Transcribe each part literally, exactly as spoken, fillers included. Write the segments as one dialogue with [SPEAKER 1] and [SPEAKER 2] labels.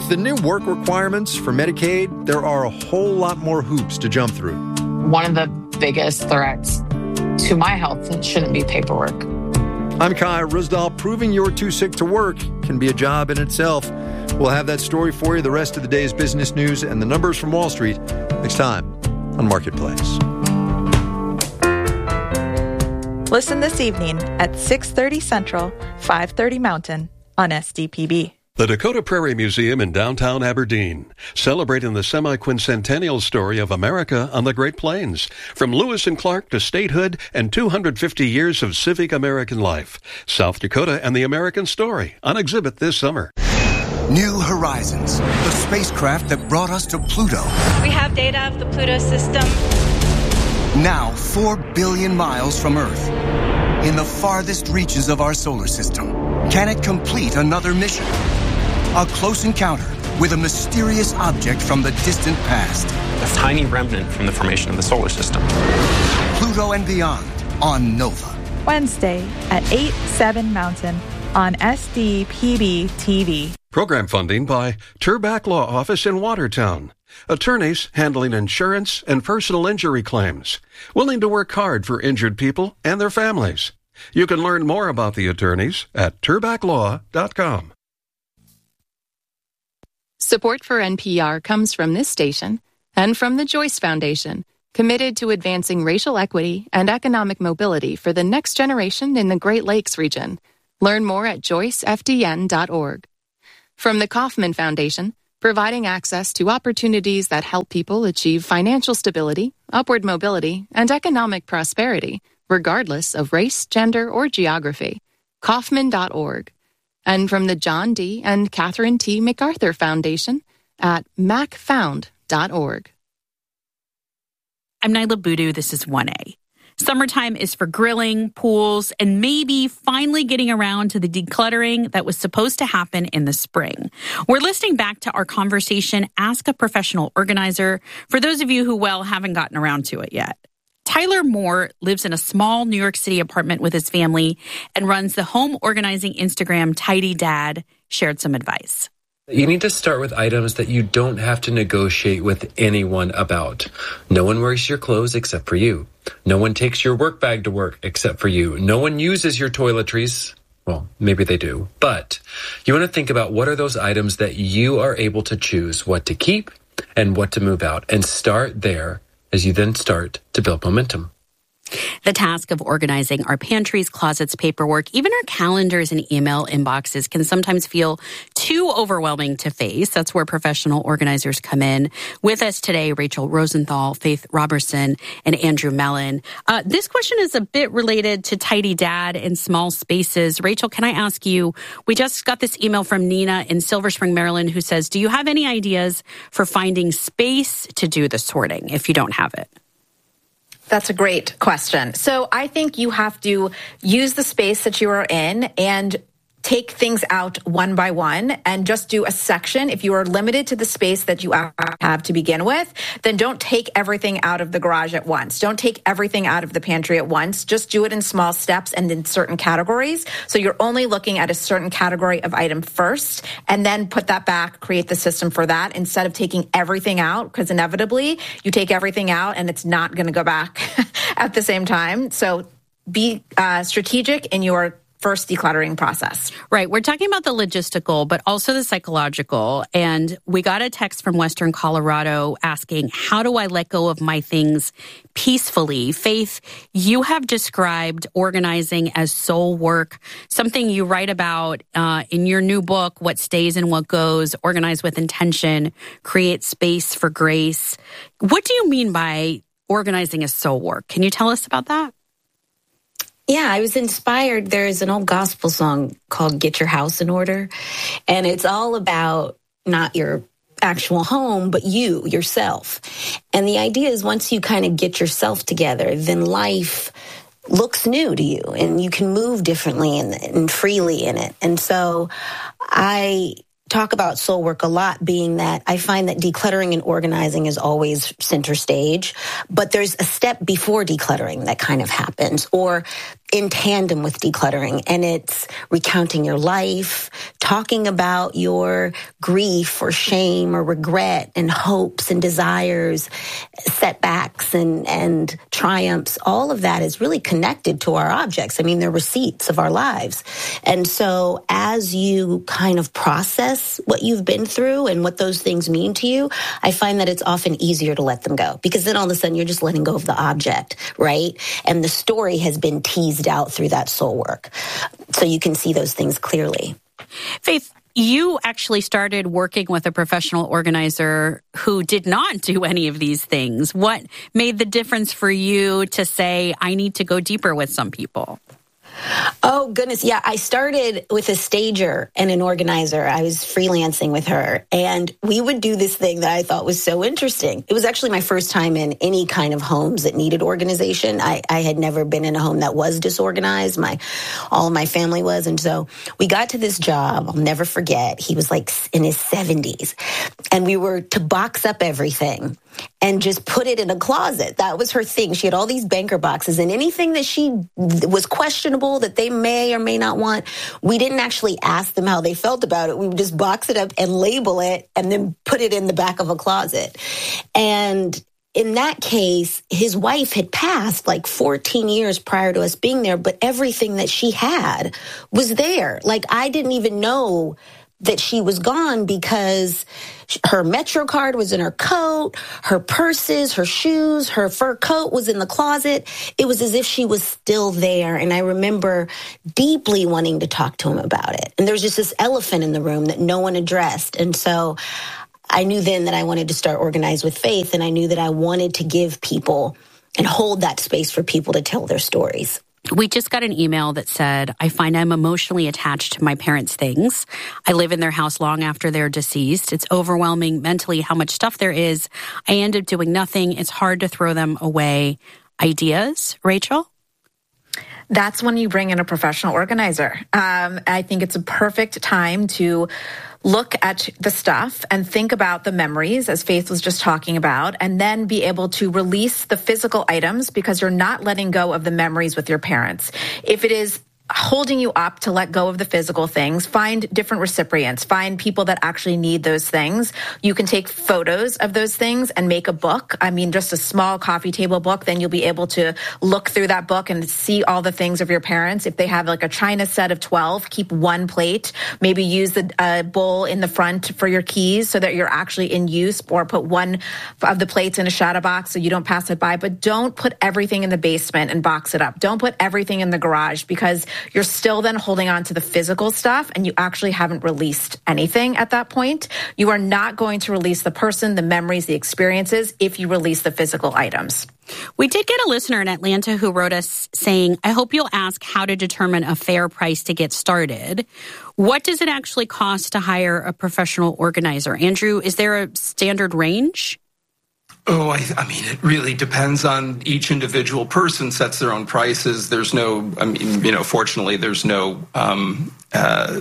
[SPEAKER 1] With the new work requirements for Medicaid, there are a whole lot more hoops to jump through.
[SPEAKER 2] One of the biggest threats to my health shouldn't be paperwork.
[SPEAKER 1] I'm Kai Rusdahl. Proving you're too sick to work can be a job in itself. We'll have that story for you, the rest of the day's business news and the numbers from Wall Street next time on Marketplace.
[SPEAKER 3] Listen this evening at six thirty Central, five thirty Mountain on S D P B.
[SPEAKER 4] The Dakota Prairie Museum in downtown Aberdeen, celebrating the semi-quincentennial story of America on the Great Plains, from Lewis and Clark to statehood and two hundred fifty years of civic American life. South Dakota and the American story on exhibit this summer.
[SPEAKER 5] New Horizons, the spacecraft that brought us to Pluto.
[SPEAKER 6] We have data of the Pluto system.
[SPEAKER 5] Now four billion miles from Earth, in the farthest reaches of our solar system. Can it complete another mission? A close encounter with a mysterious object from the distant past.
[SPEAKER 7] A tiny remnant from the formation of the solar system.
[SPEAKER 5] Pluto and Beyond on Nova.
[SPEAKER 3] Wednesday at eight, seven Mountain on S D P B T V.
[SPEAKER 4] Program funding by Turback Law Office in Watertown. Attorneys handling insurance and personal injury claims. Willing to work hard for injured people and their families. You can learn more about the attorneys at turback law dot com.
[SPEAKER 8] Support for N P R comes from this station and from the Joyce Foundation, committed to advancing racial equity and economic mobility for the next generation in the Great Lakes region. Learn more at joyce f d n dot org. From the Kauffman Foundation, providing access to opportunities that help people achieve financial stability, upward mobility, and economic prosperity, regardless of race, gender, or geography. Kauffman dot org. And from the John D. and Catherine T. MacArthur Foundation at mac found dot org.
[SPEAKER 9] I'm Nyla Boodoo. This is one A. Summertime is for grilling, pools, and maybe finally getting around to the decluttering that was supposed to happen in the spring. We're listening back to our conversation, Ask a Professional Organizer, for those of you who, well, haven't gotten around to it yet. Tyler Moore lives in a small New York City apartment with his family and runs the home organizing Instagram Tidy Dad, shared some advice.
[SPEAKER 10] You need to start with items that you don't have to negotiate with anyone about. No one wears your clothes except for you. No one takes your work bag to work except for you. No one uses your toiletries. Well, maybe they do. But you want to think about what are those items that you are able to choose what to keep and what to move out, and start there as you then start to build momentum.
[SPEAKER 9] The task of organizing our pantries, closets, paperwork, even our calendars and email inboxes can sometimes feel too overwhelming to face. That's where professional organizers come in. With us today, Rachel Rosenthal, Faith Robertson, and Andrew Mellon. Uh, this question is a bit related to Tidy Dad and small spaces. Rachel, can I ask you, we just got this email from Nina in Silver Spring, Maryland, who says, do you have any ideas for finding space to do the sorting if you don't have it?
[SPEAKER 11] That's a great question. So I think you have to use the space that you are in and take things out one by one and just do a section. If you are limited to the space that you have to begin with, then don't take everything out of the garage at once. Don't take everything out of the pantry at once. Just do it in small steps and in certain categories. So you're only looking at a certain category of item first, and then put that back, create the system for that, instead of taking everything out, because inevitably you take everything out and it's not going to go back at the same time. So be uh, strategic in your first decluttering process.
[SPEAKER 9] Right. We're talking about the logistical, but also the psychological. And we got a text from Western Colorado asking, how do I let go of my things peacefully? Faith, you have described organizing as soul work, something you write about uh, in your new book, What Stays and What Goes, Organize with Intention, Create Space for Grace. What do you mean by organizing as soul work? Can you tell us about that?
[SPEAKER 12] Yeah, I was inspired. There's an old gospel song called Get Your House in Order, and it's all about not your actual home, but you, yourself. And the idea is once you kind of get yourself together, then life looks new to you, and you can move differently and, and freely in it. And so I talk about soul work a lot, being that I find that decluttering and organizing is always center stage, but there's a step before decluttering that kind of happens, or in tandem with decluttering, and it's recounting your life, talking about your grief or shame or regret and hopes and desires, setbacks and, and triumphs. All of that is really connected to our objects. I mean, they're receipts of our lives. And so as you kind of process what you've been through and what those things mean to you, I find that it's often easier to let them go, because then all of a sudden you're just letting go of the object, right? And the story has been teased out through that soul work. So you can see those things clearly.
[SPEAKER 9] Faith, you actually started working with a professional organizer who did not do any of these things. What made the difference for you to say, I need to go deeper with some people?
[SPEAKER 12] Oh, goodness. Yeah, I started with a stager and an organizer. I was freelancing with her, and we would do this thing that I thought was so interesting. It was actually my first time in any kind of homes that needed organization. I, I had never been in a home that was disorganized. My, all of my family was. And so we got to this job. I'll never forget. He was like in his seventies, and we were to box up everything and just put it in a closet. That was her thing. She had all these banker boxes, and anything that she was questionable that they may or may not want, we didn't actually ask them how they felt about it. We would just box it up and label it and then put it in the back of a closet. And in that case, his wife had passed like fourteen years prior to us being there, but everything that she had was there. Like, I didn't even know that she was gone because her Metro card was in her coat, her purses, her shoes, her fur coat was in the closet. It was as if she was still there. And I remember deeply wanting to talk to him about it. And there was just this elephant in the room that no one addressed. And so I knew then that I wanted to start Organize with Faith, and I knew that I wanted to give people and hold that space for people to tell their stories.
[SPEAKER 9] We just got an email that said, I find I'm emotionally attached to my parents' things. I live in their house long after they're deceased. It's overwhelming mentally how much stuff there is. I end up doing nothing. It's hard to throw them away. Ideas, Rachel?
[SPEAKER 11] That's when you bring in a professional organizer. Um, I think it's a perfect time to look at the stuff and think about the memories, as Faith was just talking about, and then be able to release the physical items, because you're not letting go of the memories with your parents. If it is holding you up to let go of the physical things, find different recipients, find people that actually need those things. You can take photos of those things and make a book. I mean, just a small coffee table book. Then you'll be able to look through that book and see all the things of your parents. If they have like a china set of twelve, keep one plate. Maybe use the uh, bowl in the front for your keys so that you're actually in use, or put one of the plates in a shadow box so you don't pass it by. But don't put everything in the basement and box it up. Don't put everything in the garage, because you're still then holding on to the physical stuff and you actually haven't released anything at that point. You are not going to release the person, the memories, the experiences if you release the physical items.
[SPEAKER 9] We did get a listener in Atlanta who wrote us saying, I hope you'll ask how to determine a fair price to get started. What does it actually cost to hire a professional organizer? Andrew, is there a standard range?
[SPEAKER 13] Oh, I, I mean, it really depends on each individual person sets their own prices. There's no, I mean, you know, fortunately, there's no um, uh,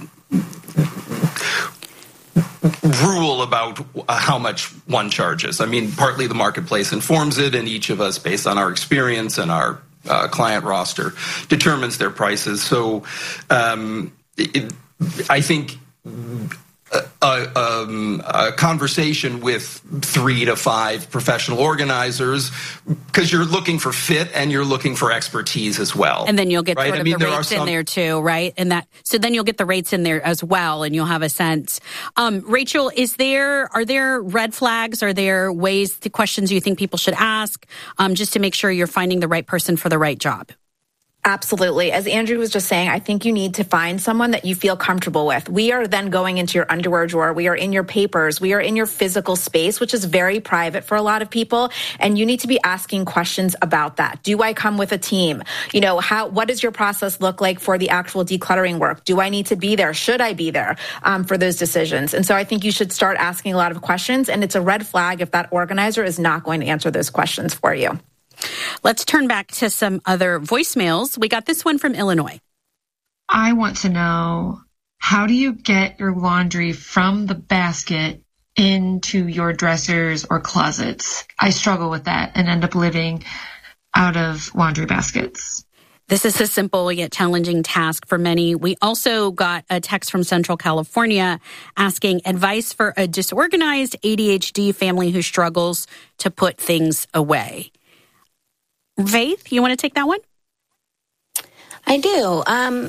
[SPEAKER 13] rule about how much one charges. I mean, partly the marketplace informs it, and each of us, based on our experience and our uh, client roster, determines their prices. So um, it, I think A, um, a conversation with three to five professional organizers, because you're looking for fit and you're looking for expertise as well.
[SPEAKER 9] And then you'll get
[SPEAKER 13] right?
[SPEAKER 9] sort of
[SPEAKER 13] I mean,
[SPEAKER 9] the
[SPEAKER 13] there
[SPEAKER 9] rates
[SPEAKER 13] some...
[SPEAKER 9] in there too, right? And that so then you'll get the rates in there as well, and you'll have a sense. Um, Rachel, is there are there red flags? Are there ways, the questions you think people should ask, um, just to make sure you're finding the right person for the right job?
[SPEAKER 11] Absolutely. As Andrew was just saying, I think you need to find someone that you feel comfortable with. We are then going into your underwear drawer. We are in your papers. We are in your physical space, which is very private for a lot of people. And you need to be asking questions about that. Do I come with a team? You know, how, what does your process look like for the actual decluttering work? Do I need to be there? Should I be there um, for those decisions? And so I think you should start asking a lot of questions. And it's a red flag if that organizer is not going to answer those questions for you.
[SPEAKER 9] Let's turn back to some other voicemails. We got this one from Illinois.
[SPEAKER 14] I want to know, how do you get your laundry from the basket into your dressers or closets? I struggle with that and end up living out of laundry baskets.
[SPEAKER 9] This is a simple yet challenging task for many. We also got a text from Central California asking advice for a disorganized A D H D family who struggles to put things away. Faith, you want to take that one?
[SPEAKER 12] I do. Um,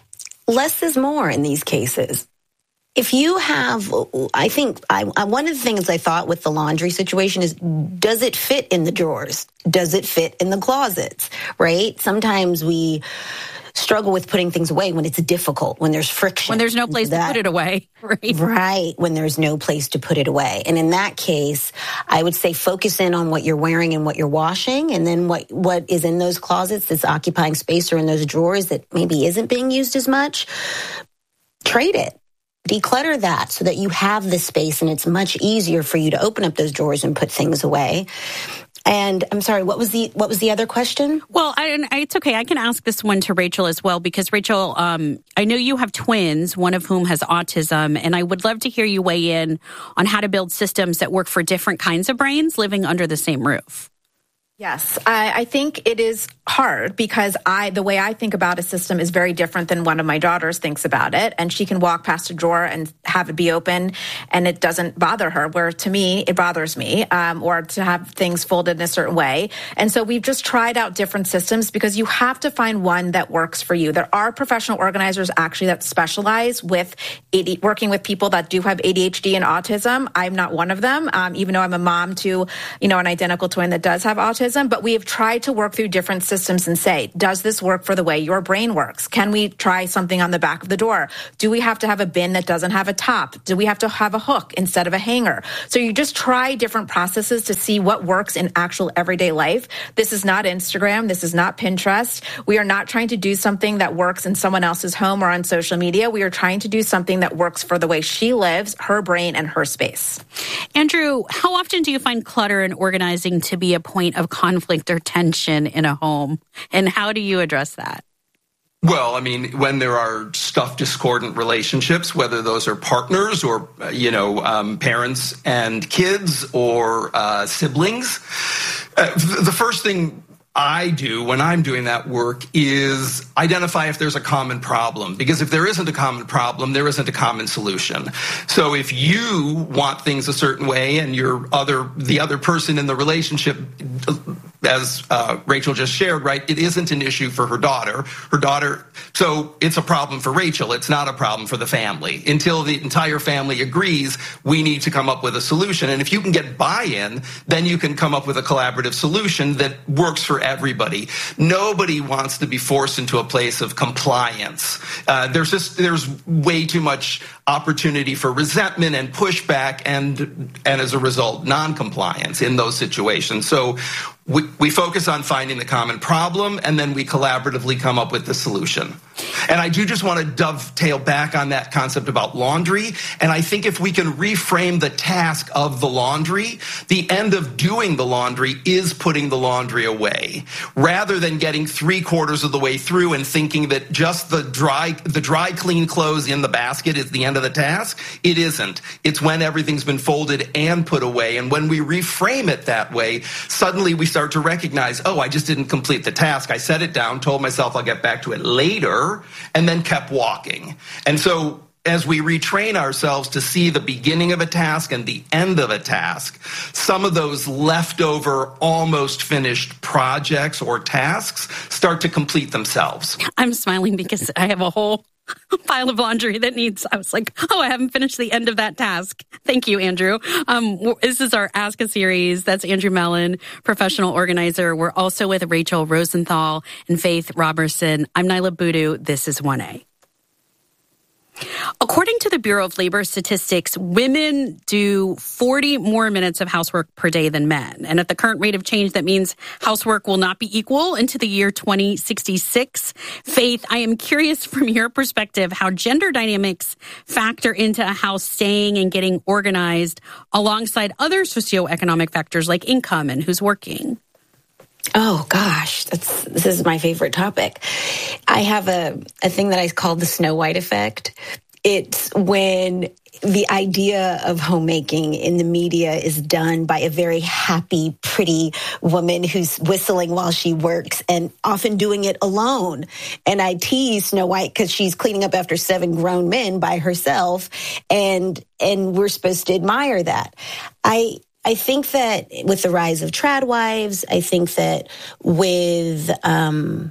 [SPEAKER 12] less is more in these cases. If you have, I think, I, one of the things I thought with the laundry situation is, does it fit in the drawers? Does it fit in the closets, right? Sometimes we struggle with putting things away when it's difficult, when there's friction.
[SPEAKER 9] When there's no place that, to put it away, right?
[SPEAKER 12] Right, when there's no place to put it away. And in that case, I would say focus in on what you're wearing and what you're washing, and then what, what is in those closets that's occupying space or in those drawers that maybe isn't being used as much. Trade it. Declutter that so that you have the space and it's much easier for you to open up those drawers and put things away. And I'm sorry, what was the what was the other question?
[SPEAKER 9] Well, I, it's okay. I can ask this one to Rachel as well, because Rachel, um, I know you have twins, one of whom has autism, and I would love to hear you weigh in on how to build systems that work for different kinds of brains living under the same roof.
[SPEAKER 11] Yes, I, I think it is hard because I, the way I think about a system is very different than one of my daughters thinks about it. And she can walk past a drawer and have it be open and it doesn't bother her, where to me, it bothers me, um, or to have things folded in a certain way. And so we've just tried out different systems because you have to find one that works for you. There are professional organizers actually that specialize with A D, working with people that do have A D H D and autism. I'm not one of them, um, even though I'm a mom to, you know, an identical twin that does have autism. But we have tried to work through different systems and say, does this work for the way your brain works? Can we try something on the back of the door? Do we have to have a bin that doesn't have a top? Do we have to have a hook instead of a hanger? So you just try different processes to see what works in actual everyday life. This is not Instagram. This is not Pinterest. We are not trying to do something that works in someone else's home or on social media. We are trying to do something that works for the way she lives, her brain, and her space.
[SPEAKER 9] Andrew, how often do you find clutter and organizing to be a point of conflict or tension in a home? And how do you address that?
[SPEAKER 13] Well, I mean, when there are stuff discordant relationships, whether those are partners or, you know, um, parents and kids or uh, siblings, uh, the first thing I do when I'm doing that work is identify if there's a common problem, because if there isn't a common problem, there isn't a common solution. So if you want things a certain way and your other, the other person in the relationship, as uh, Rachel just shared, right, it isn't an issue for her daughter. Her daughter, so it's a problem for Rachel. It's not a problem for the family. Until the entire family agrees, we need to come up with a solution. And if you can get buy-in, then you can come up with a collaborative solution that works for everybody. Nobody wants to be forced into a place of compliance. Uh, there's just there's way too much opportunity for resentment and pushback, and and as a result, non-compliance in those situations. So we, we focus on finding the common problem, and then we collaboratively come up with the solution. And I do just want to dovetail back on that concept about laundry. And I think if we can reframe the task of the laundry, the end of doing the laundry is putting the laundry away, rather than getting three quarters of the way through and thinking that just the dry, the dry clean clothes in the basket is the end of the task. It isn't. It's when everything's been folded and put away. And when we reframe it that way, suddenly we start to recognize, oh, I just didn't complete the task. I set it down, told myself I'll get back to it later, and then kept walking. And so as we retrain ourselves to see the beginning of a task and the end of a task, some of those leftover, almost finished projects or tasks start to complete themselves.
[SPEAKER 9] I'm smiling because I have a whole pile of laundry that needs, I was like, oh, I haven't finished the end of that task. Thank you, Andrew. Um, this is our Ask a Series. That's Andrew Mellon, professional organizer. We're also with Rachel Rosenthal and Faith Robertson. I'm Nyla Boodoo. This is one A. According to the Bureau of Labor Statistics, women do forty more minutes of housework per day than men. And at the current rate of change, that means housework will not be equal into the year twenty sixty-six. Faith, I am curious from your perspective how gender dynamics factor into a house staying and getting organized alongside other socioeconomic factors like income and who's working.
[SPEAKER 12] Oh, gosh, that's, this is my favorite topic. I have a, a thing that I call the Snow White effect. It's when the idea of homemaking in the media is done by a very happy, pretty woman who's whistling while she works and often doing it alone. And I tease Snow White because she's cleaning up after seven grown men by herself, and and we're supposed to admire that. I I think that with the rise of trad wives, I think that with um,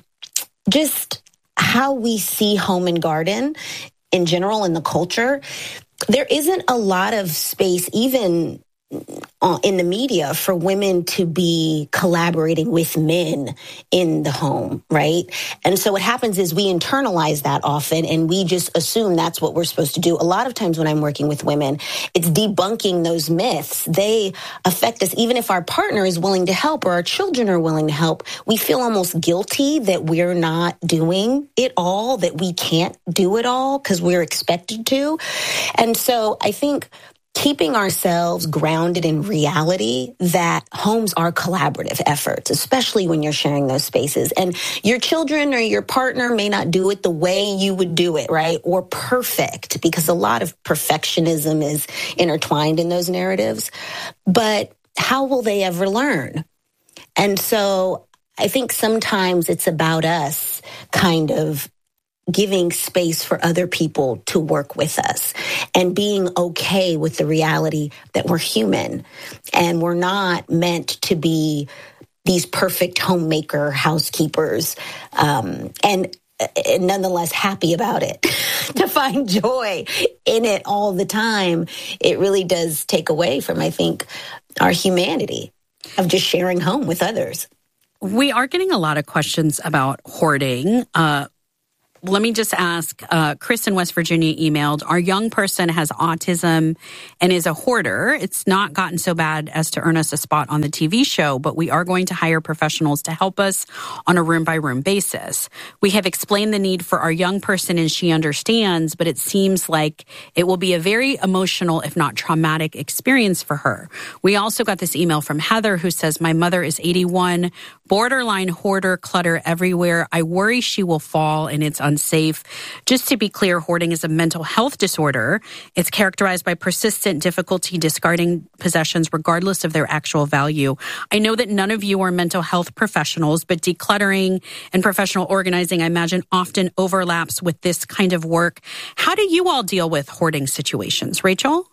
[SPEAKER 12] just how we see home and garden in general in the culture, there isn't a lot of space, even in the media, for women to be collaborating with men in the home, right? And so what happens is we internalize that often, and we just assume that's what we're supposed to do. A lot of times when I'm working with women, it's debunking those myths. They affect us. Even if our partner is willing to help or our children are willing to help, we feel almost guilty that we're not doing it all, that we can't do it all because we're expected to. And so I think keeping ourselves grounded in reality that homes are collaborative efforts, especially when you're sharing those spaces. And your children or your partner may not do it the way you would do it, right? Or perfect, because a lot of perfectionism is intertwined in those narratives. But how will they ever learn? And so I think sometimes it's about us kind of giving space for other people to work with us and being okay with the reality that we're human and we're not meant to be these perfect homemaker housekeepers, um, and, and nonetheless happy about it. To find joy in it all the time, it really does take away from, I think, our humanity of just sharing home with others.
[SPEAKER 9] We are getting a lot of questions about hoarding. Uh, Let me just ask, uh, Chris in West Virginia emailed, our young person has autism and is a hoarder. It's not gotten so bad as to earn us a spot on the T V show, but we are going to hire professionals to help us on a room-by-room basis. We have explained the need for our young person and she understands, but it seems like it will be a very emotional, if not traumatic experience for her. We also got this email from Heather who says, my mother is eighty-one, borderline hoarder, clutter everywhere. I worry she will fall and it's unsafe. Just to be clear, hoarding is a mental health disorder. It's characterized by persistent difficulty discarding possessions regardless of their actual value. I know that none of you are mental health professionals, but decluttering and professional organizing, I imagine, often overlaps with this kind of work. How do you all deal with hoarding situations? Rachel?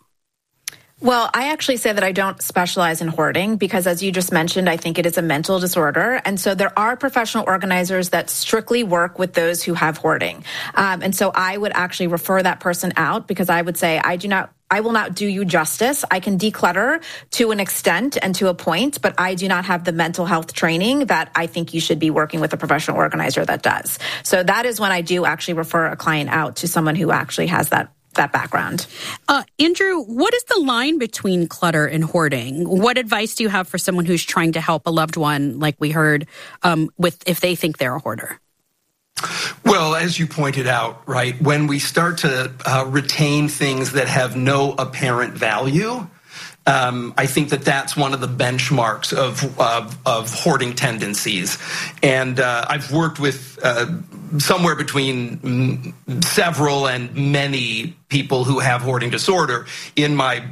[SPEAKER 11] Well, I actually say that I don't specialize in hoarding because, as you just mentioned, I think it is a mental disorder. And so there are professional organizers that strictly work with those who have hoarding. Um, and so I would actually refer that person out because I would say, I do not I will not do you justice. I can declutter to an extent and to a point, but I do not have the mental health training that I think you should be working with a professional organizer that does. So that is when I do actually refer a client out to someone who actually has that that background.
[SPEAKER 9] Uh, Andrew, what is the line between clutter and hoarding? What advice do you have for someone who's trying to help a loved one, like we heard, um, with if they think they're a hoarder?
[SPEAKER 13] Well, as you pointed out, right, when we start to uh, retain things that have no apparent value, Um, I think that that's one of the benchmarks of of, of hoarding tendencies. And uh, I've worked with uh, somewhere between several and many people who have hoarding disorder in my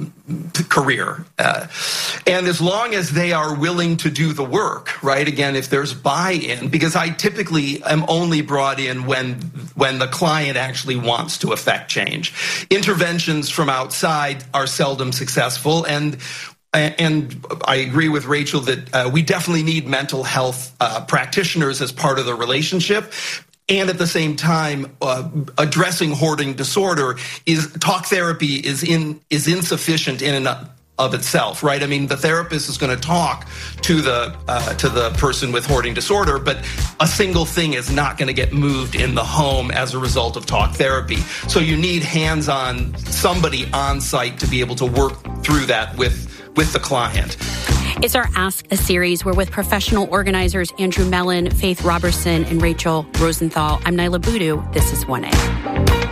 [SPEAKER 13] career. Uh, and as long as they are willing to do the work, right, again, if there's buy-in, because I typically am only brought in when when the client actually wants to affect change. Interventions from outside are seldom successful, and and I agree with Rachel that uh, we definitely need mental health uh, practitioners as part of the relationship. And at the same time, uh, addressing hoarding disorder is talk therapy is in is insufficient in and of itself, right? I mean, the therapist is going to talk to the uh, to the person with hoarding disorder, but a single thing is not going to get moved in the home as a result of talk therapy. So you need hands-on, somebody on site to be able to work through that with with the client.
[SPEAKER 9] It's our Ask a Series. We're with professional organizers Andrew Mellon, Faith Robertson, and Rachel Rosenthal. I'm Nyla Boodoo. This is one A.